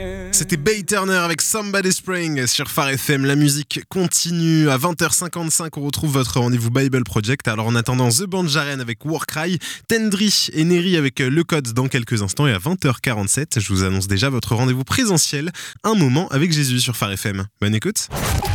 C'était Bay Turner avec Somebody Spring sur Phare FM. La musique continue. À 20h55, on retrouve votre rendez-vous Bible Project. Alors en attendant, The Band Jaren avec Warcry, Tendry et Neri avec Le Code dans quelques instants. Et à 20h47, je vous annonce déjà votre rendez-vous présentiel. Un moment avec Jésus sur Phare FM. Bonne écoute.